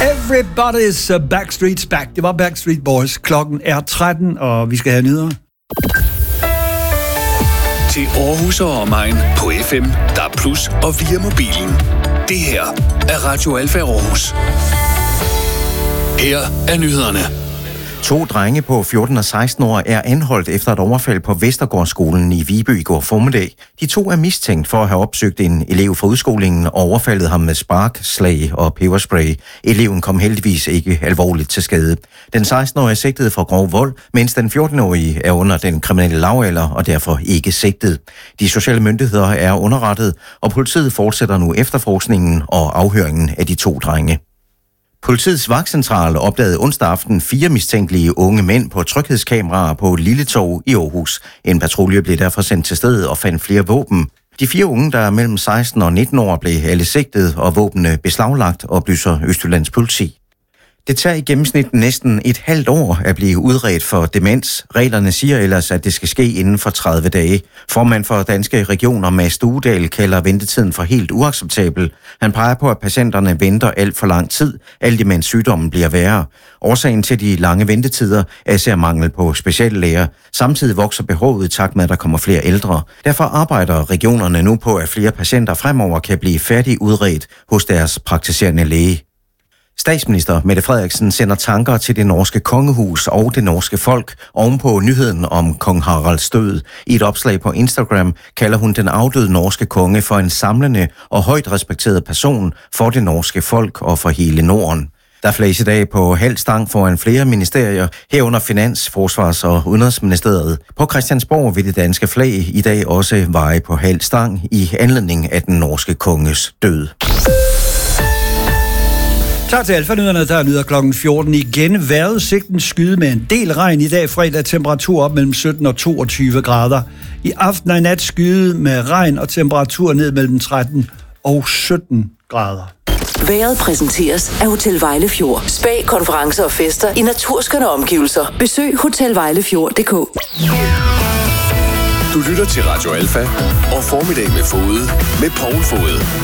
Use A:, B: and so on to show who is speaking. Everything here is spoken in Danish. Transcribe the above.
A: Everybody's Backstreet's Back. Det var Backstreet Boys. Klokken er 13, og vi skal have nyheder.
B: Til Aarhus og omegn på FM, DAB+ og via mobilen. Det her er Radio Alfa Aarhus. Her er nyhederne.
C: 2 drenge på 14 og 16 år er anholdt efter et overfald på Vestergårdsskolen i Viby i går formiddag. De 2 er mistænkt for at have opsøgt en elev fra udskolingen og overfaldet ham med spark, slag og peberspray. Eleven kom heldigvis ikke alvorligt til skade. Den 16-årige er sigtet for grov vold, mens den 14-årige er under den kriminelle lavalder og derfor ikke sigtet. De sociale myndigheder er underrettet, og politiet fortsætter nu efterforskningen og afhøringen af de 2 drenge. Politiets vagtcentral opdagede onsdag aften 4 mistænkelige unge mænd på tryghedskameraer på Lilletorv i Aarhus. En patrulje blev derfor sendt til stedet og fandt flere våben. De 4 unge, der er mellem 16 og 19 år, blev alle sigtet og våbnene beslaglagt, oplyser Østjyllands politi. Det tager i gennemsnit næsten et halvt år at blive udredt for demens. Reglerne siger ellers, at det skal ske inden for 30 dage. Formand for Danske Regioner, Mads Duedal, kalder ventetiden for helt uacceptabel. Han peger på, at patienterne venter alt for lang tid, alt imens sygdommen bliver værre. Årsagen til de lange ventetider er især mangel på speciallæger. Samtidig vokser behovet i takt med, at der kommer flere ældre. Derfor arbejder regionerne nu på, at flere patienter fremover kan blive færdig udredt hos deres praktiserende læge. Statsminister Mette Frederiksen sender tanker til det norske kongehus og det norske folk ovenpå nyheden om kong Haralds død. I et opslag på Instagram kalder hun den afdøde norske konge for en samlende og højt respekteret person for det norske folk og for hele Norden. Der flages i dag på halv stang foran flere ministerier, herunder Finans-, Forsvars- og Udenrigsministeriet. På Christiansborg vil det danske flag i dag også veje på halv stang i anledning af den norske konges død.
A: Tak til Alfa-nyhederne, der er nyheder klokken 14 igen. Vejrudsigten skyde med en del regn i dag fredag, temperatur op mellem 17 og 22 grader. I aften og i nat skyde med regn og temperatur ned mellem 13 og 17 grader.
D: Vejret præsenteres af Hotel Vejlefjord. Spa, konferencer og fester i naturskønne omgivelser. Besøg hotelvejlefjord.dk.
B: Du lytter til Radio Alfa og Formiddag med Fode med Poul Fode.